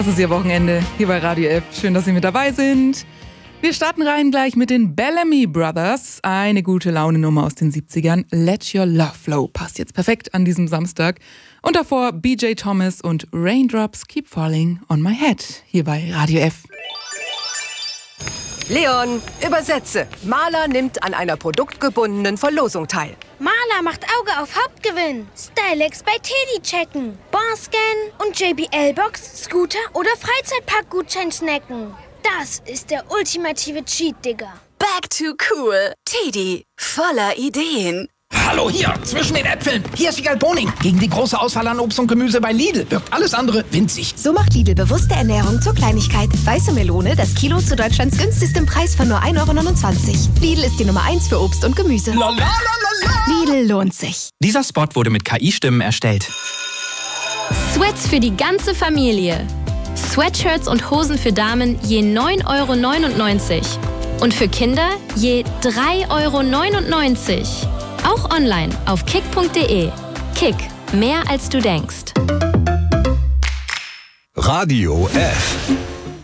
Das ist Ihr Wochenende hier bei Radio F. Schön, dass Sie mit dabei sind. Wir starten rein gleich mit den Bellamy Brothers. Eine gute Laune-Nummer aus den 70ern. Let Your Love Flow passt jetzt perfekt an diesem Samstag. Und davor BJ Thomas und Raindrops Keep Falling on My Head hier bei Radio F. Leon, übersetze. Maler nimmt an einer produktgebundenen Verlosung teil. Maler macht Auge auf Hauptgewinn. Stylex bei Teddy checken. Barscan und JBL-Box, Scooter oder Freizeitpark-Gutschein snacken. Das ist der ultimative Cheat, Digga. Back to cool. Teddy, voller Ideen. Hallo hier, zwischen den Äpfeln. Hier ist Wiegald Boning. Gegen die große Auswahl an Obst und Gemüse bei Lidl wirkt alles andere winzig. So macht Lidl bewusste Ernährung zur Kleinigkeit. Weiße Melone, das Kilo zu Deutschlands günstigstem Preis von nur 1,29 €. Lidl ist die Nummer 1 für Obst und Gemüse. Lidl lohnt sich. Dieser Spot wurde mit KI-Stimmen erstellt. Sweats für die ganze Familie. Sweatshirts und Hosen für Damen je 9,99 € und für Kinder je 3,99 €. Auch online auf kick.de. Kick, mehr als du denkst. Radio F.